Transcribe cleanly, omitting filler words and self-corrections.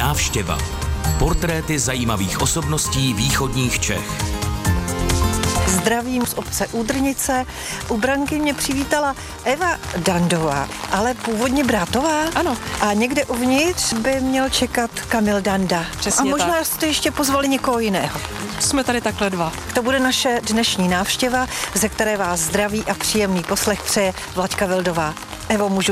Návštěva. Portréty zajímavých osobností východních Čech. Zdravím z obce Údrnice. U branky mě přivítala Eva Dandová, ale původně Brátová. Ano. A někde uvnitř by měl čekat Kamil Danda. Přesně a možná tak. jste ještě pozvali někoho jiného. Jsme tady takhle dva. To bude naše dnešní návštěva, ze které vás zdraví a příjemný poslech přeje Vlaďka Vildová. Evo, můžu